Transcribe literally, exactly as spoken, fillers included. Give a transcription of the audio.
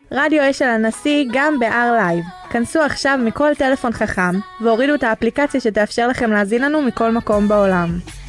רדיו אשל הנשיא גם ב-R Live. כנסו עכשיו מכל טלפון חכם והורידו את האפליקציה שתאפשר לכם להזין לנו מכל מקום בעולם.